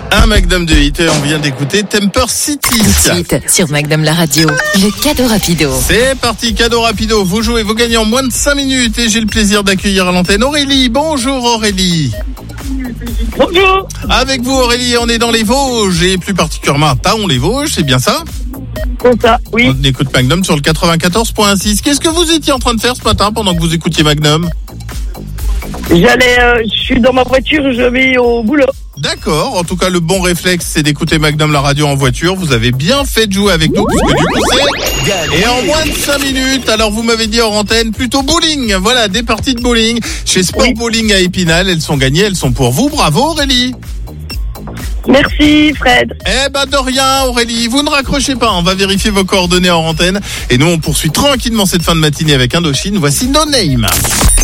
Un Magnum de hit et on vient d'écouter Temper City. Tout de suite, sur Magnum la radio, le cadeau rapido. C'est parti, cadeau rapido. Vous jouez, vous gagnez en moins de 5 minutes et j'ai le plaisir d'accueillir à l'antenne Aurélie. Bonjour Aurélie. Bonjour. Avec vous Aurélie, on est dans les Vosges et plus particulièrement à Thaon-les-Vosges, c'est bien ça? Comme ça, oui. On écoute Magnum sur le 94.6. Qu'est-ce que vous étiez en train de faire ce matin pendant que vous écoutiez Magnum? Je suis dans ma voiture, je vais au boulot. D'accord, en tout cas le bon réflexe c'est d'écouter Magnum la radio en voiture. Vous avez bien fait de jouer avec nous puisque du coup c'est... Et en moins de 5 minutes, alors vous m'avez dit hors antenne, plutôt bowling. Voilà, des parties de bowling chez Sport Bowling à Épinal. Elles sont gagnées, elles sont pour vous. Bravo Aurélie. Merci Fred. Eh ben de rien Aurélie, vous ne raccrochez pas, on va vérifier vos coordonnées hors antenne. Et nous on poursuit tranquillement cette fin de matinée avec Indochine. Voici No Name.